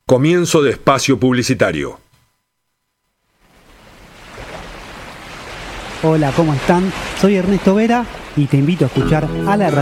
Comienzo de espacio publicitario. Hola, ¿cómo están? Soy Ernesto Vera y te invito a escuchar A la